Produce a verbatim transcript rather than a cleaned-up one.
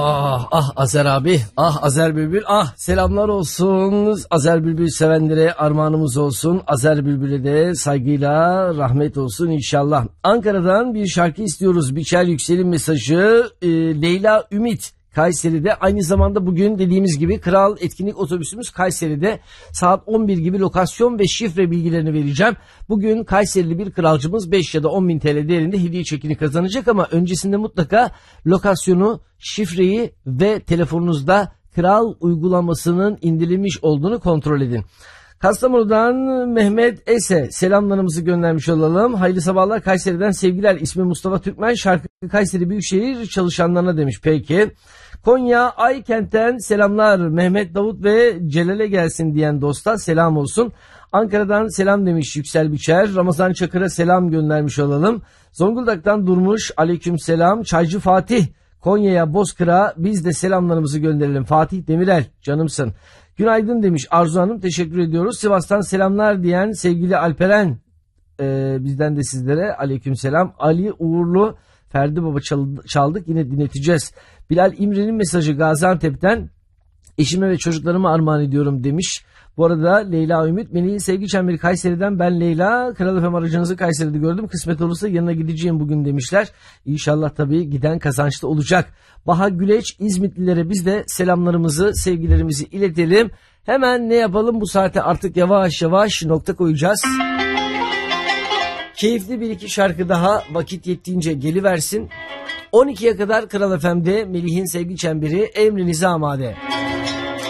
Ah ah Azer abi, ah Azer Bülbül, ah selamlar olsun Azer Bülbül sevenlere, armağanımız olsun. Azer Bülbül'e de saygıyla rahmet olsun inşallah. Ankara'dan bir şarkı istiyoruz. Biçer Yüksel'in mesajı. e, Leyla Ümit Kayseri'de, aynı zamanda bugün dediğimiz gibi Kral Etkinlik Otobüsümüz Kayseri'de, saat on bir gibi lokasyon ve şifre bilgilerini vereceğim. Bugün Kayserili bir kralcımız beş ya da on bin T L değerinde hediye çekini kazanacak ama öncesinde mutlaka lokasyonu, şifreyi ve telefonunuzda Kral uygulamasının indirilmiş olduğunu kontrol edin. Kastamonu'dan Mehmet Ese selamlarımızı göndermiş olalım. Hayırlı sabahlar, Kayseri'den sevgiler. İsmi Mustafa Türkmen, şarkı Kayseri Büyükşehir çalışanlarına demiş. Peki. Konya Aykent'ten selamlar. Mehmet Davut ve Celal'e gelsin diyen dosta selam olsun. Ankara'dan selam demiş Yüksel Biçer. Ramazan Çakır'a selam göndermiş olalım. Zonguldak'tan Durmuş, aleyküm selam. Çaycı Fatih, Konya'ya Bozkır'a biz de selamlarımızı gönderelim. Fatih Demirel, canımsın. Günaydın demiş Arzu Hanım, teşekkür ediyoruz. Sivas'tan selamlar diyen sevgili Alperen, e, bizden de sizlere aleyküm selam. Ali Uğurlu, Ferdi Baba çaldık, yine dinleteceğiz. Bilal İmre'nin mesajı Gaziantep'ten, eşime ve çocuklarıma armağan ediyorum demiş. Bu arada Leyla Ümit, Melih Sevgi Çemberi Kayseri'den, ben Leyla, Kral Efem aracınızı Kayseri'de gördüm, kısmet olursa yanına gideceğim bugün demişler. İnşallah tabii giden kazançlı olacak. Baha Güleç, İzmitlilere biz de selamlarımızı, sevgilerimizi iletelim. Hemen ne yapalım, bu saate artık yavaş yavaş nokta koyacağız. Keyifli bir iki şarkı daha vakit yettiğince geliversin. on ikiye kadar Kral Efem'de Melih'in Sevgi Çemberi emrinize amade.